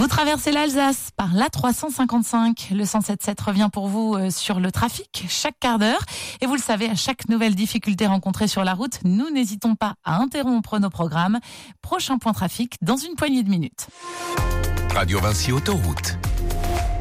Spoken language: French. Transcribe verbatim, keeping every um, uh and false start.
Vous traversez l'Alsace par l'A trois cent cinquante-cinq. Le cent sept sept revient pour vous sur le trafic chaque quart d'heure. Et vous le savez, à chaque nouvelle difficulté rencontrée sur la route, nous n'hésitons pas à interrompre nos programmes. Prochain point trafic dans une poignée de minutes. Radio Vinci Autoroute.